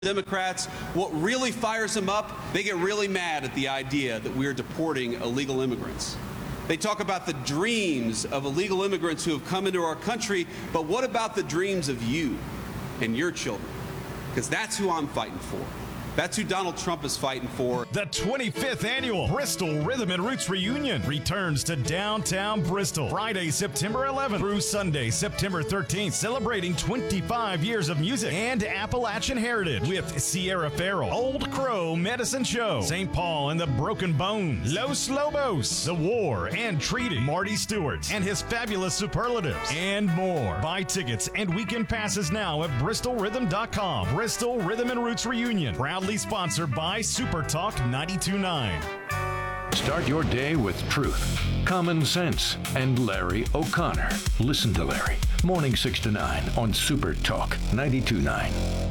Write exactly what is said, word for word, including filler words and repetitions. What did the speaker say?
Democrats, what really fires them up, they get really mad at the idea that we're deporting illegal immigrants. They talk about the dreams of illegal immigrants who have come into our country, but what about the dreams of you and your children? Because that's who I'm fighting for. That's who Donald Trump is fighting for. The twenty-fifth Annual Bristol Rhythm and Roots Reunion returns to downtown Bristol Friday, September eleventh through Sunday, September thirteenth, celebrating twenty-five years of music and Appalachian heritage with Sierra Farrell, Old Crow Medicine Show, Saint Paul and the Broken Bones, Los Lobos, The War and Treaty, Marty Stewart and his fabulous superlatives, and more. Buy tickets and weekend passes now at bristol rhythm dot com. Bristol Rhythm and Roots Reunion, proudly sponsored by Super Talk ninety-two point nine. Start your day with truth, common sense, and Larry O'Connor. Listen to Larry, morning six to nine on Super Talk ninety-two point nine.